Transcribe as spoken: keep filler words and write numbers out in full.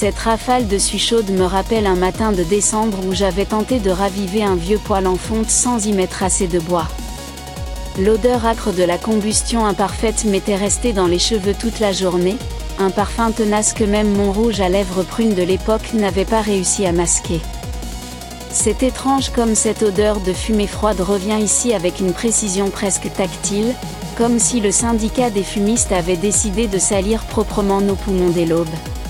Cette rafale de suie chaude me rappelle un matin de décembre où j'avais tenté de raviver un vieux poêle en fonte sans y mettre assez de bois. L'odeur âcre de la combustion imparfaite m'était restée dans les cheveux toute la journée, un parfum tenace que même mon rouge à lèvres prunes de l'époque n'avait pas réussi à masquer. C'est étrange comme cette odeur de fumée froide revient ici avec une précision presque tactile, comme si le syndicat des fumistes avait décidé de salir proprement nos poumons dès l'aube.